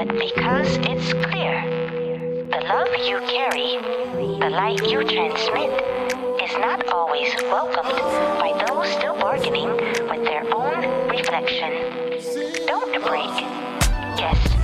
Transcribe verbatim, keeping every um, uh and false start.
but because it's clear. The love you carry, the light you transmit, is not always welcomed by those still bargaining with their own reflection. Don't break. Yes,